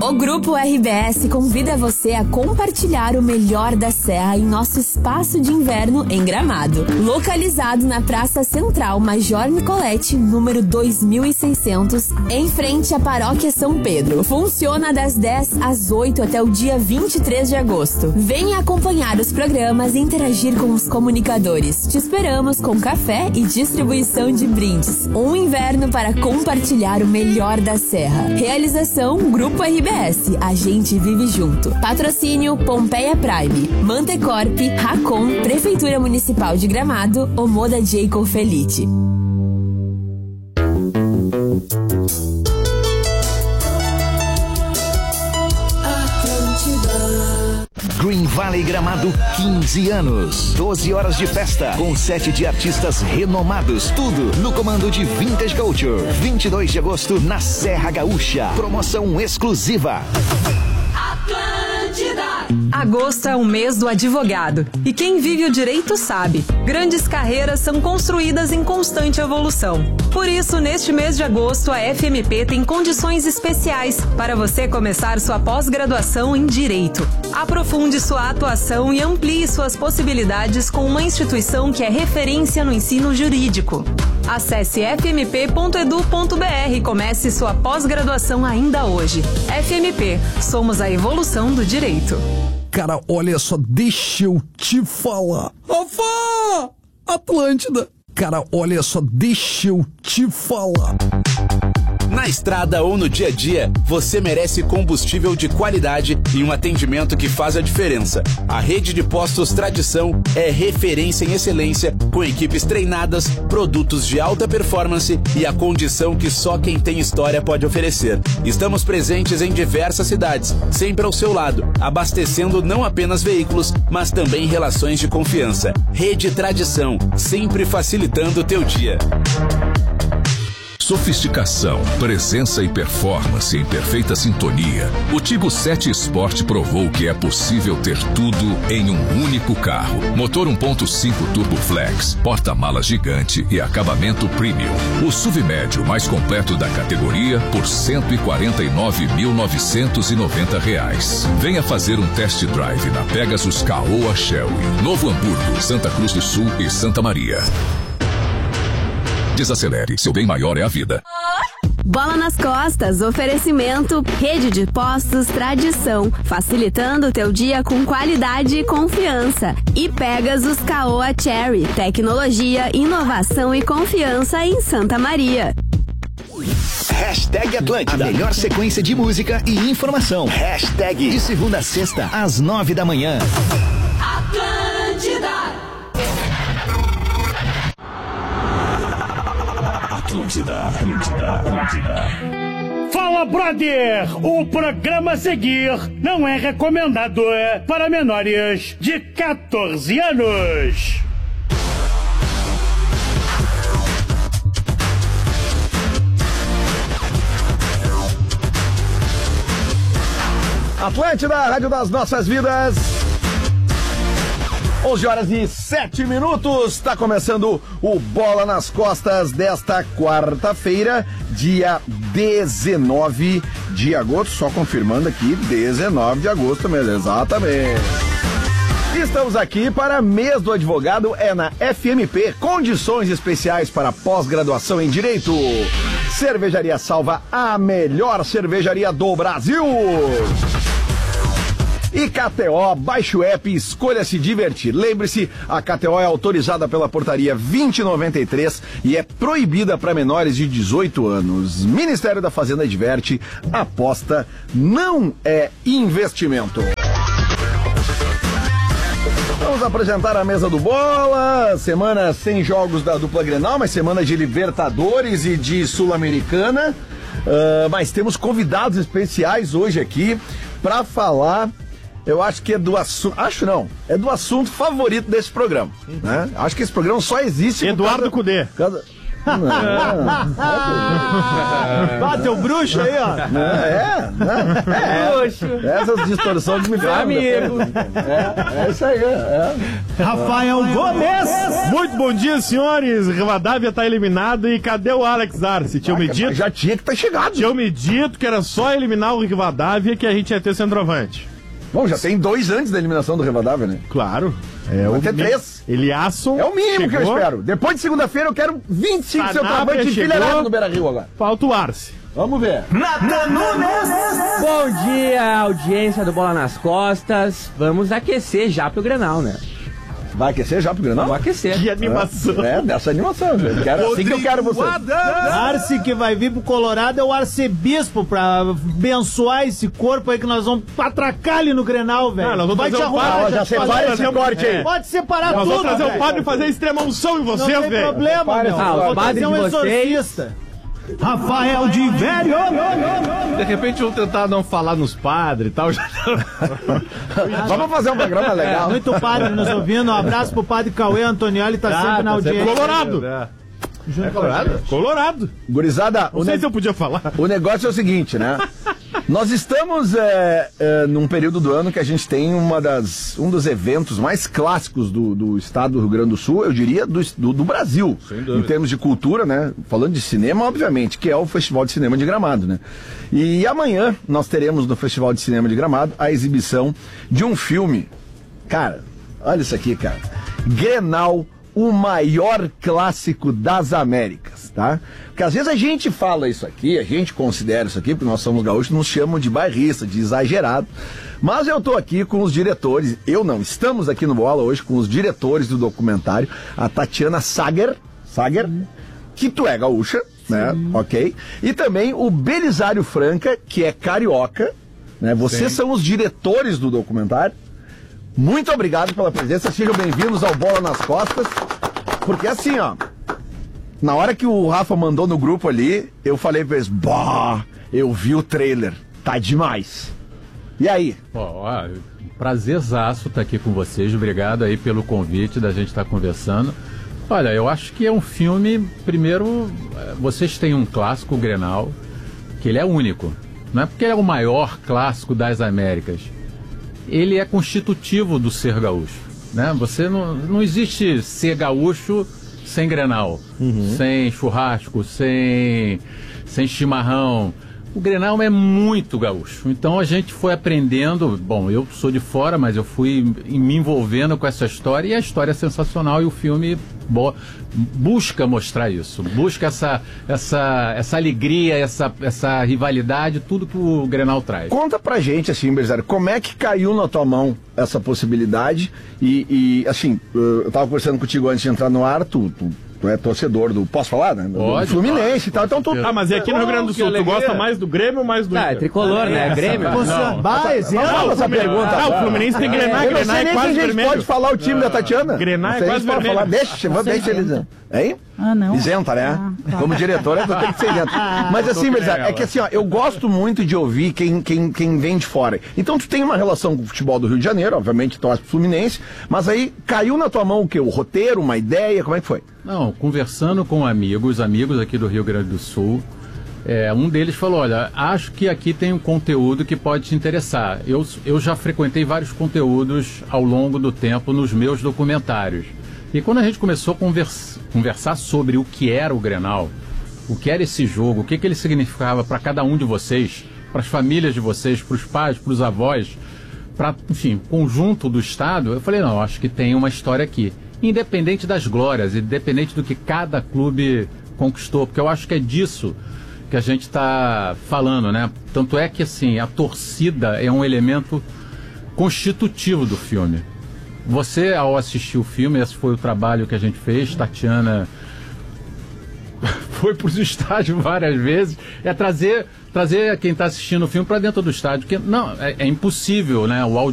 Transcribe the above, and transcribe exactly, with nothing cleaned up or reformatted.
O Grupo R B S convida você a compartilhar o melhor da Serra em nosso espaço de inverno em Gramado. Localizado na Praça Central Major Nicolete, número dois mil e seiscentos, em frente à Paróquia São Pedro. Funciona das dez às oito até o dia vinte e três de agosto. Venha acompanhar os programas e interagir com os comunicadores. Te esperamos com café e distribuição de brindes. Um inverno para compartilhar o melhor da Serra. Realização Grupo R B S. A gente vive junto. Patrocínio Pompeia Prime, Mantecorp, Racon, Prefeitura Municipal de Gramado, Omoda Jacob Felite. Green Valley Gramado, quinze anos. doze horas de festa, com sete de artistas renomados. Tudo no comando de Vintage Culture. vinte e dois de agosto, na Serra Gaúcha. Promoção exclusiva. Atlântida. Agosto é o mês do advogado. E quem vive o direito sabe. Grandes carreiras são construídas em constante evolução. Por isso, neste mês de agosto, a F M P tem condições especiais para você começar sua pós-graduação em Direito. Aprofunde sua atuação e amplie suas possibilidades com uma instituição que é referência no ensino jurídico. Acesse f m p ponto edu ponto b r e comece sua pós-graduação ainda hoje. F M P, somos a evolução do direito. Cara, olha só, deixa eu te falar. Rafa! Atlântida! Cara, olha só, deixa eu te falar. Na estrada ou no dia a dia, você merece combustível de qualidade e um atendimento que faz a diferença. A rede de postos Tradição é referência em excelência, com equipes treinadas, produtos de alta performance e a condição que só quem tem história pode oferecer. Estamos presentes em diversas cidades, sempre ao seu lado, abastecendo não apenas veículos, mas também relações de confiança. Rede Tradição, sempre facilitando o teu dia. Sofisticação, presença e performance em perfeita sintonia. O Tigo sete Sport provou que é possível ter tudo em um único carro. Motor um ponto cinco Turbo Flex, porta-malas gigante e acabamento premium. O S U V médio mais completo da categoria por cento e quarenta e nove mil novecentos e noventa reais. Venha fazer um test drive na Pegasus Caoa Shelby, Novo Hamburgo, Santa Cruz do Sul e Santa Maria. Desacelere, seu bem maior é a vida. Bola nas costas, oferecimento, rede de postos Tradição, facilitando o teu dia com qualidade e confiança. E Pegasus Caoa Cherry, tecnologia, inovação e confiança em Santa Maria. Hashtag Atlântida, a melhor sequência de música e informação. Hashtag de segunda a sexta, às nove da manhã. Atlântida. Atlântida, Atlântida, Atlântida. Fala, brother! O programa a seguir não é recomendado para menores de catorze anos. Atlântida, Rádio das Nossas Vidas. onze horas e sete minutos, está começando o Bola nas Costas desta quarta-feira, dia dezenove de agosto, só confirmando aqui, dezenove de agosto mesmo, exatamente. Estamos aqui para Mês do Advogado, é na F M P, condições especiais para pós-graduação em Direito. Cervejaria Salva, a melhor cervejaria do Brasil. E K T O, baixe o app e escolha se divertir. Lembre-se, a K T O é autorizada pela portaria vinte e noventa e três e é proibida para menores de dezoito anos. Ministério da Fazenda adverte, aposta não é investimento. Vamos apresentar a mesa do Bola, semana sem jogos da dupla Grenal, mas semana de Libertadores e de Sul-Americana. Uh, mas temos convidados especiais hoje aqui para falar... Eu acho que é do assunto... Acho não. É do assunto favorito desse programa. Né? Acho que esse programa só existe... Eduardo Cudê. Causa... Bateu o bruxo aí, ó. É, é. Bruxo. Essas distorções me fazem. Amigo. É, é isso aí. É. Rafael Gomes. Muito bom dia, senhores. Rivadavia tá eliminado e cadê o Alex Arce? Tinha me dito, já tinha que tá chegado. Tinha me dito que era só eliminar o Rivadavia que a gente ia ter centroavante. Bom, já tem dois antes da eliminação do Rivadavia, né? Claro. É Vai o ter mi... três. Eliasson. É o mínimo chegou. que eu espero. Depois de segunda-feira eu quero vinte e cinco centroavantes enfileirados no Beira-Rio agora. Falta o Arce. Vamos ver. Nathan Nunes. Bom dia, audiência do Bola nas Costas. Vamos aquecer já pro Grenal, né? Vai aquecer já pro Grenal? Vamos aquecer. Que animação. É, dessa animação. Eu quero, assim que eu quero você. Arce que vai vir pro Colorado é o arcebispo pra abençoar esse corpo aí que nós vamos atracar ali no Grenal, velho. Ah, nós vamos vai trazer te um arrumar, padre, já já separa esse corte aí. Pode separar Nós tudo, vamos trazer velho. o padre e fazer extrema unção em Não vocês, tem velho. problema, meu. Ah, o Vou padre trazer um de vocês. exorcista. Rafael de Velho. De repente vão tentar não falar nos padres e tal. Vamos fazer um programa legal. É, muito padre nos ouvindo. Um abraço pro padre Cauê Antonioli, tá sempre na audiência. Colorado. Junto É Colorado? Colorado. Gurizada, Não o, sei ne- se eu podia falar. o negócio é o seguinte, né? Nós estamos é, é, num período do ano que a gente tem uma das, um dos eventos mais clássicos do, do estado do Rio Grande do Sul, eu diria, do, do, do Brasil. Em termos de cultura, né? Falando de cinema, obviamente, que é o Festival de Cinema de Gramado, né? E amanhã nós teremos no Festival de Cinema de Gramado a exibição de um filme. Cara, olha isso aqui, cara. Grenal, o maior clássico das Américas, tá? Porque às vezes a gente fala isso aqui, a gente considera isso aqui, porque nós somos gaúchos, nos chamam de bairrista, de exagerado. Mas eu tô aqui com os diretores, eu não, estamos aqui no Bola hoje com os diretores do documentário, a Tatiana Sager, Sager, que tu é gaúcha, né? Ok? E também o Belisário Franca, que é carioca, né? Vocês Sim. são os diretores do documentário. Muito obrigado pela presença, sejam bem-vindos ao Bola nas Costas, porque assim, ó, na hora que o Rafa mandou no grupo ali, eu falei pra eles, bah, eu vi o trailer, tá demais. E aí? Bom, ó, prazerzaço estar aqui com vocês, obrigado aí pelo convite da gente estar conversando. Olha, eu acho que é um filme, primeiro, vocês têm um clássico, o Grenal, que ele é único, não é porque ele é o maior clássico das Américas, ele é constitutivo do ser gaúcho, né? Você não, não existe ser gaúcho sem Grenal, uhum. sem churrasco, sem, sem chimarrão. O Grenal é muito gaúcho. Então a gente foi aprendendo, bom, eu sou de fora, mas eu fui me envolvendo com essa história, e a história é sensacional, e o filme bo- busca mostrar isso, busca essa, essa, essa alegria, essa, essa rivalidade, tudo que o Grenal traz. Conta pra gente, assim, Belisário, como é que caiu na tua mão essa possibilidade? E, e assim, eu tava conversando contigo antes de entrar no ar, tu, tu, tu é torcedor do, posso falar, né? Do, Pode, do Fluminense pode, e tal, então tu... Ah, mas é aqui no Rio Grande do Sul, tu gosta mais do Grêmio ou mais do Ah, Inter? é tricolor, né? Grêmio. Não. Vai, exemplo. Fala essa pergunta. Ah, o Fluminense tem Grená, Eu não Grená sei é nem se a quase gente vermelho. pode falar o time da Tatiana. Grená Não é sei quase se pode vermelho. falar. Deixa, vamos deixar eles... Hein? Ah, não. Isenta, né? Ah, tá. Como diretor, eu tenho que ser isento. Mas assim, Belisário, é que assim, ó, eu gosto muito de ouvir quem, quem, quem vem de fora. Então tu tem uma relação com o futebol do Rio de Janeiro, obviamente torce pro Fluminense, mas aí caiu na tua mão o quê? O roteiro, uma ideia, como é que foi? Não, conversando com amigos, amigos aqui do Rio Grande do Sul, é, um deles falou, olha, acho que aqui tem um conteúdo que pode te interessar. Eu, eu já frequentei vários conteúdos ao longo do tempo nos meus documentários. E quando a gente começou a conversa, conversar sobre o que era o Grenal, o que era esse jogo, o que, que ele significava para cada um de vocês, para as famílias de vocês, para os pais, para os avós, para, enfim, conjunto do Estado, eu falei, não, acho que tem uma história aqui. Independente das glórias, independente do que cada clube conquistou, porque eu acho que é disso que a gente está falando, né? Tanto é que, assim, a torcida é um elemento constitutivo do filme. Você, ao assistir o filme, esse foi o trabalho que a gente fez, Tatiana foi para os estádios várias vezes, é trazer, trazer quem está assistindo o filme para dentro do estádio, porque não, é, é impossível, né? O